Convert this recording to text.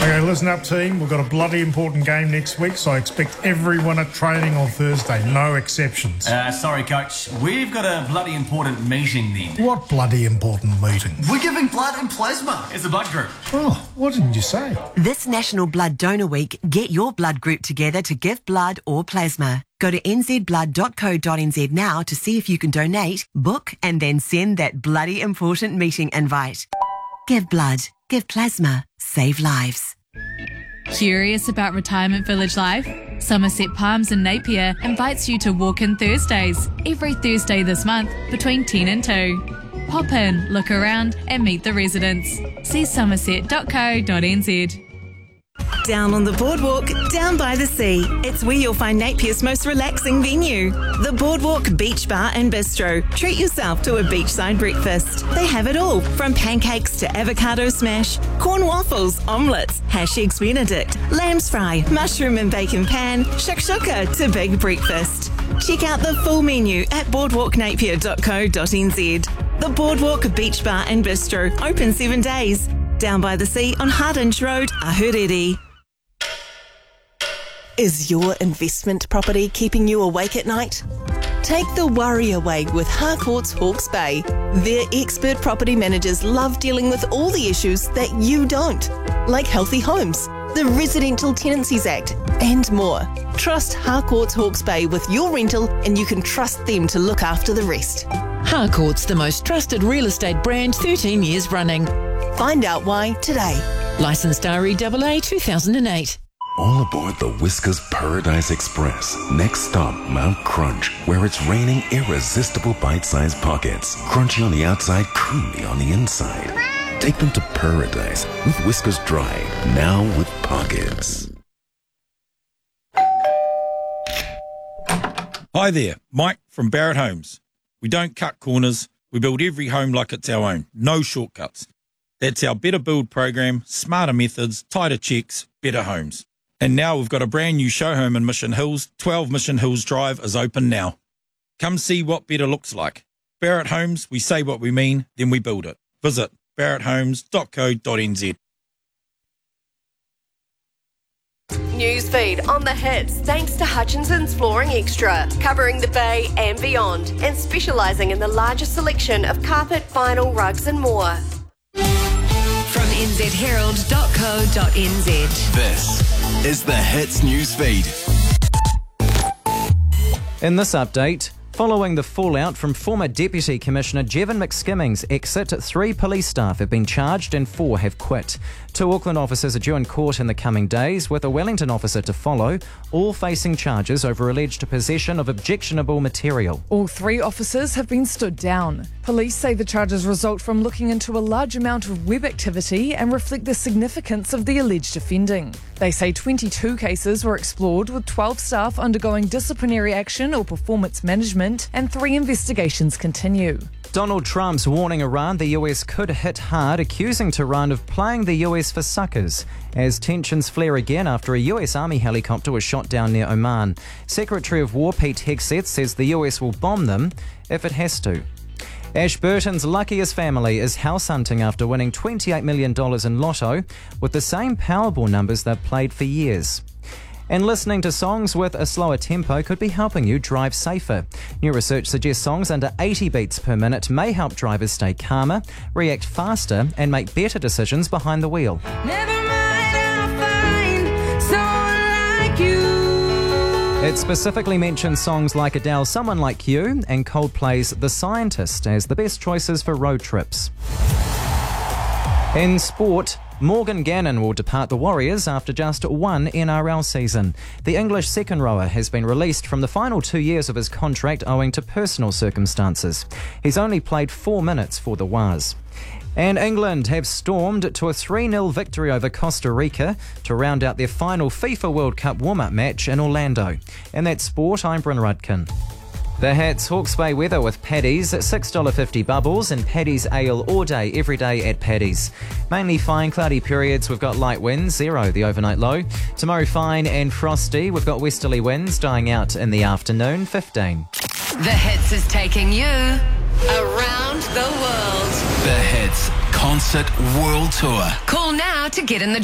Okay, listen up, team. We've got a bloody important game next week, so I expect everyone at training on Thursday. No exceptions. Sorry, Coach. We've got a bloody important meeting then. What bloody important meeting? We're giving blood and plasma. It's a blood group. Oh, what didn't you say? This National Blood Donor Week, get your blood group together to give blood or plasma. Go to nzblood.co.nz now to see if you can donate, book, and then send that bloody important meeting invite. Give blood, give plasma, save lives. Curious about retirement village life? Somerset Palms in Napier invites you to Walk In Thursdays, every Thursday this month between 10 and 2. Pop in, look around and meet the residents. See somerset.co.nz. Down on the boardwalk, down by the sea. It's where you'll find Napier's most relaxing venue. The Boardwalk Beach Bar and Bistro. Treat yourself to a beachside breakfast. They have it all, from pancakes to avocado smash, corn waffles, omelettes, hash eggs benedict, lamb's fry, mushroom and bacon pan, shakshuka to big breakfast. Check out the full menu at boardwalknapier.co.nz. The Boardwalk Beach Bar and Bistro, open 7 days. Down by the sea on Hardinge Road, Ahuriri. Is your investment property keeping you awake at night? Take the worry away with Harcourts Hawke's Bay. Their expert property managers love dealing with all the issues that you don't, like healthy homes, the Residential Tenancies Act, and more. Trust Harcourts Hawke's Bay with your rental and you can trust them to look after the rest. Harcourts, the most trusted real estate brand, 13 years running. Find out why today. Licensed REAA 2008. All aboard the Whiskers Paradise Express. Next stop, Mount Crunch, where it's raining irresistible bite-sized pockets. Crunchy on the outside, creamy on the inside. Take them to paradise with Whiskers Dry, now with pockets. Hi there, Mike from Barrett Homes. We don't cut corners. We build every home like it's our own. No shortcuts. That's our Better Build program, smarter methods, tighter checks, better homes. And now we've got a brand new show home in Mission Hills. 12 Mission Hills Drive is open now. Come see what better looks like. Barrett Homes, we say what we mean, then we build it. Visit barretthomes.co.nz. Newsfeed on the hits thanks to Hutchinson's Flooring Extra, covering the Bay and beyond, and specialising in the largest selection of carpet, vinyl, rugs and more. From nzherald.co.nz. This is the Hits Newsfeed. In this update, following the fallout from former Deputy Commissioner Jevon McSkimming's exit, 3 police staff have been charged and 4 have quit. 2 Auckland officers are due in court in the coming days, with a Wellington officer to follow, all facing charges over alleged possession of objectionable material. All 3 officers have been stood down. Police say the charges result from looking into a large amount of web activity and reflect the significance of the alleged offending. They say 22 cases were explored, with 12 staff undergoing disciplinary action or performance management, and 3 investigations continue. Donald Trump's warning Iran the US could hit hard, accusing Tehran of playing the US for suckers, as tensions flare again after a US Army helicopter was shot down near Oman. Secretary of War Pete Hegseth says the US will bomb them if it has to. Ashburton's luckiest family is house hunting after winning $28 million in lotto, with the same Powerball numbers they've played for years. And listening to songs with a slower tempo could be helping you drive safer. New research suggests songs under 80 beats per minute may help drivers stay calmer, react faster, and make better decisions behind the wheel. Never mind, I'll find someone like you. It specifically mentions songs like Adele's Someone Like You and Coldplay's The Scientist as the best choices for road trips. In sport, Morgan Gannon will depart the Warriors after just one NRL season. The English second rower has been released from the final 2 years of his contract owing to personal circumstances. He's only played 4 minutes for the Wars. And England have stormed to a 3-0 victory over Costa Rica to round out their final FIFA World Cup warm-up match in Orlando. In that sport, I'm Bryn Rudkin. The Hats Hawke's Bay weather with Paddy's at $6.50 bubbles and Paddy's ale all day, every day at Paddy's. Mainly fine, cloudy periods. We've got light winds, 0 the overnight low. Tomorrow fine and frosty. We've got westerly winds dying out in the afternoon, 15. The Hits is taking you around the world. The Hits Concert World Tour. Call now to get in the